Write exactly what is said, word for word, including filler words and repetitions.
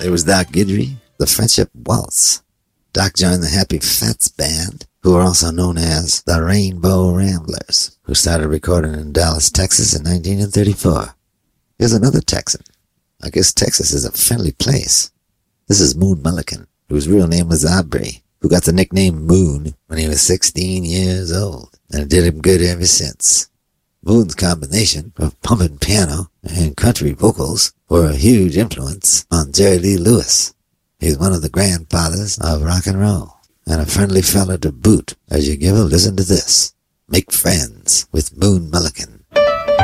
There was Doc Guidry, the Friendship Waltz. Doc joined the Happy Fats Band, who were also known as the Rainbow Ramblers, who started recording in Dallas, Texas in nineteen thirty-four. Here's another Texan. I guess Texas is a friendly place. This is Moon Mullican, whose real name was Aubrey, who got the nickname Moon when he was sixteen years old, and it did him good ever since. Moon's combination of pumping piano and country vocals were a huge influence on Jerry Lee Lewis. He's one of the grandfathers of rock and roll, and a friendly fella to boot as you give a listen to this. Make friends with Moon Mullican.